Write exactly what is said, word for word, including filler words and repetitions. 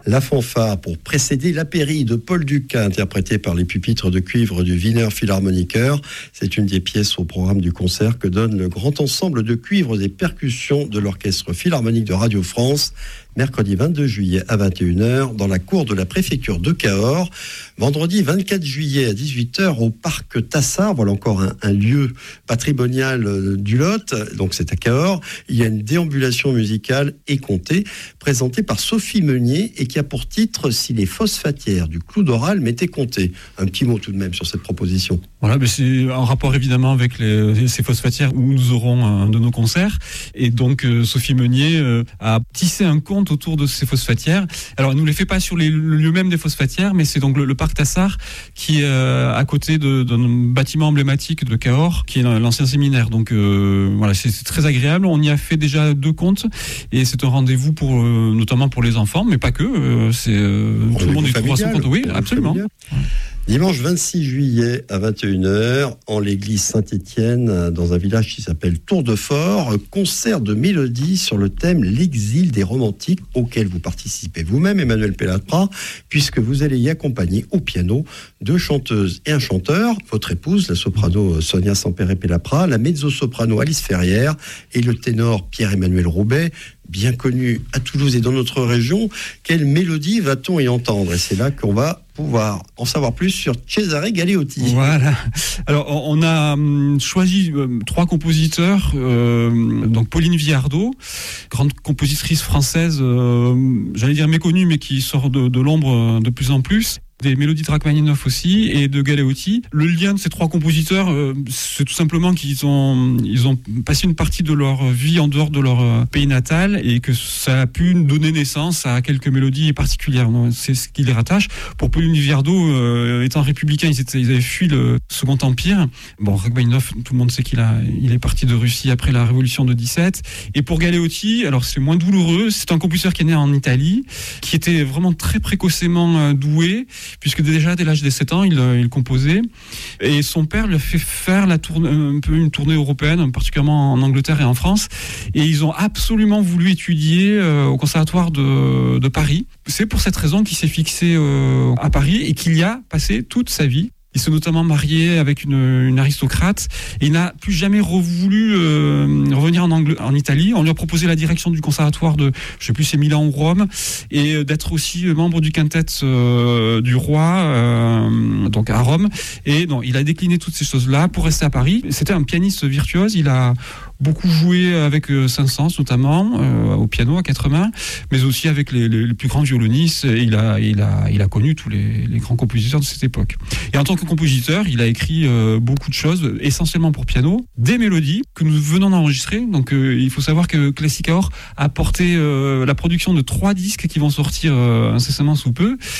La fanfare pour précéder l'apéry de Paul Dukas, interprété par les pupitres de cuivre du Wiener Philharmoniker. C'est une des pièces au programme du concert que donne le grand ensemble de cuivre des percussions de l'Orchestre Philharmonique de Radio France, mercredi vingt-deux juillet à vingt et une heures dans la cour de la préfecture de Cahors. Vendredi vingt-quatre juillet à dix-huit heures au parc Tassard, voilà encore un, un lieu patrimonial du Lot, donc c'est à Cahors. Il y a une déambulation musicale et comptée, présentée par Sophie Meunier et qui a pour titre « Si les phosphatières du clou d'Oral m'étaient comptées ». Un petit mot tout de même sur cette proposition. Voilà, mais c'est en rapport évidemment avec les, ces phosphatières où nous aurons un de nos concerts. Et donc euh, Sophie Meunier euh, a tissé un conte autour de ces phosphatières. Alors elle ne nous les fait pas sur les, le lieu même des phosphatières, mais c'est donc le, le parc Tassard qui est euh, à côté de, d'un bâtiment emblématique de Cahors, qui est l'ancien séminaire. Donc euh, voilà, c'est, c'est très agréable. On y a fait déjà deux contes et c'est un rendez-vous pour euh, notamment pour les enfants, mais pas que. Euh, c'est euh, tout le monde y trouvera son compte. Oui, absolument. Familial. Dimanche vingt-six juillet à vingt et une heures, en l'église Saint-Étienne, dans un village qui s'appelle Tour-de-Fort, concert de mélodie sur le thème L'exil des romantiques, auquel vous participez vous-même, Emmanuel Pellatra, puisque vous allez y accompagner au piano deux chanteuses et un chanteur, votre épouse, la soprano Sonia Sampere-Pellapra, la mezzo-soprano Alice Ferrière et le ténor Pierre-Emmanuel Roubaix, bien connu à Toulouse et dans notre région. Quelle mélodie va-t-on y entendre ? Et c'est là qu'on va pouvoir en savoir plus sur Cesare Galeotti. Voilà. Alors, on a choisi trois compositeurs. Euh, donc, Pauline Viardot, grande compositrice française, euh, j'allais dire méconnue, mais qui sort de, de l'ombre de plus en plus. Des mélodies de Rachmaninoff aussi et de Galeotti. Le lien de ces trois compositeurs, euh, c'est tout simplement qu'ils ont, ils ont passé une partie de leur vie en dehors de leur pays natal et que ça a pu donner naissance à quelques mélodies particulières. Donc, c'est ce qui les rattache. Pour Pauline Viardot, euh, étant républicain, ils, étaient, ils avaient fui le Second Empire. Bon, Rachmaninoff, tout le monde sait qu'il a, il est parti de Russie après la Révolution de dix-sept. Et pour Galeotti, alors c'est moins douloureux. C'est un compositeur qui est né en Italie, qui était vraiment très précocement doué, puisque déjà dès l'âge de sept ans, il, il composait. Et son père lui a fait faire la tournée, un peu une tournée européenne, particulièrement en Angleterre et en France. Et ils ont absolument voulu étudier euh, au Conservatoire de, de Paris. C'est pour cette raison qu'il s'est fixé euh, à Paris et qu'il y a passé toute sa vie. Il s'est notamment marié avec une, une aristocrate et il n'a plus jamais voulu euh, revenir en, Angl- en Italie. On lui a proposé la direction du conservatoire de, je sais plus, c'est Milan ou Rome, et d'être aussi membre du quintet euh, du roi, euh, donc à Rome. Et non, il a décliné toutes ces choses-là pour rester à Paris. C'était un pianiste virtuose. Il a beaucoup joué avec euh, Saint-Saëns notamment euh, au piano à quatre mains, mais aussi avec les, les, les plus grands violonistes. Et il a, il a, il a connu tous les, les grands compositeurs de cette époque. Et en tant que compositeur, il a écrit euh, beaucoup de choses, essentiellement pour piano, des mélodies que nous venons d'enregistrer. Donc, euh, il faut savoir que Classic Cahors a porté euh, la production de trois disques qui vont sortir euh, incessamment sous peu.